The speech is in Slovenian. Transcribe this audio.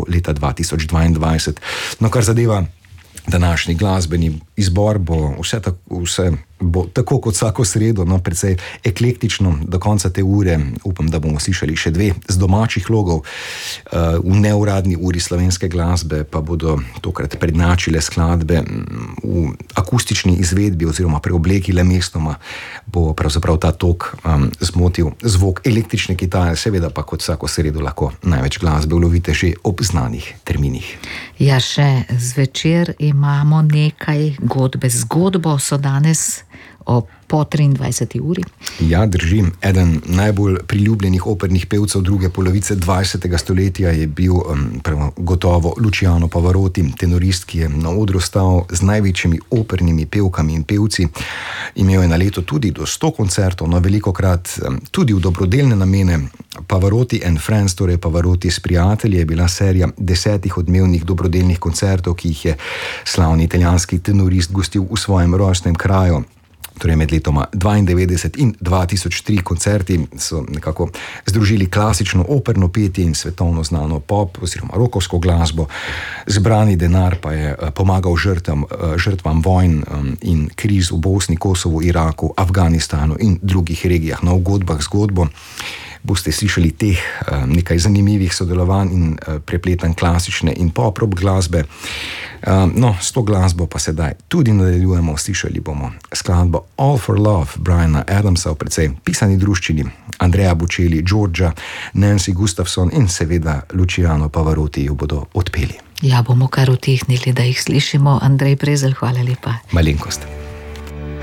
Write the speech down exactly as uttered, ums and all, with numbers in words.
leta dva tisoč dvaindvajset. No, kar zadeva današnji glasbeni izbor, bo vse, tako, vse bo tako kot vsako sredo, no, precej eklektično. Do konca te ure upam, da bomo slišali še dve z domačih logov. V neuradni uri slovenske glasbe pa bodo tokrat prednačile skladbe v akustični izvedbi oziroma preoblekile mestoma, bo pravzaprav ta tok um, zmotil zvok električne kitare, seveda pa kot vsako sredo lahko največ glasbe ulovite že ob znanih terminih. Ja, še zvečer imamo nekaj godbe. Zgodbo so danes o po triindvajseti uri. Ja, držim. Eden najbolj priljubljenih opernih pevcev druge polovice dvajsetega stoletja je bil um, gotovo Luciano Pavarotti, tenorist, ki je na odru stal z največjimi opernimi pevkami in pevci. Imel je na leto tudi do sto koncertov, no velikokrat um, tudi v dobrodelne namene. Pavarotti and Friends, torej Pavarotti s prijatelji, je bila serija desetih odmevnih dobrodelnih koncertov, ki jih je slavni italijanski tenorist gostil v svojem rojstnem kraju. Torej med letoma dvaindevetdeset in dva tisoč tri koncerti so nekako združili klasično operno petje in svetovno znano pop oziroma rokovsko glasbo. Zbrani denar pa je pomagal žrtvam, žrtvam vojn in kriz v Bosni, Kosovu, Iraku, Afganistanu in drugih regijah. Na ugodbah zgodbo boste slišali teh nekaj zanimivih sodelovanj in prepletanj klasične in pop-rock glasbe. No, s to glasbo pa sedaj tudi nadaljujemo. Slišali bomo skladbo All for Love Briana Adamsa v precej pisani druščini, Andrea Bocelli, Georgia, Nancy Gustafson in seveda Luciano Pavarotti jo bodo odpeli. Ja, bomo kar utihnili, da jih slišimo. Andrej Prezelj, hvala lepa. Malenkost.